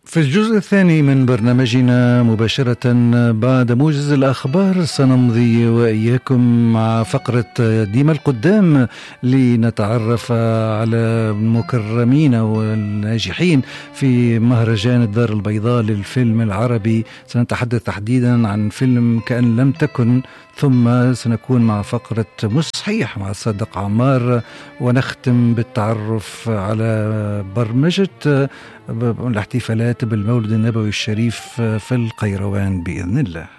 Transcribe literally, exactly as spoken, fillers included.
في الجزء الثاني من برنامجنا مباشرة بعد موجز الأخبار سنمضي وإياكم مع فقرة ديما القدام لنتعرف على المكرمين والناجحين في مهرجان الدار البيضاء للفيلم العربي. سنتحدث تحديدا عن فيلم كأن لم تكن، ثم سنكون مع فقرة مصحيح مع صادق عمار، ونختم بالتعرف على برمجة الاحتفالات بالمولد النبوي الشريف في القيروان بإذن الله.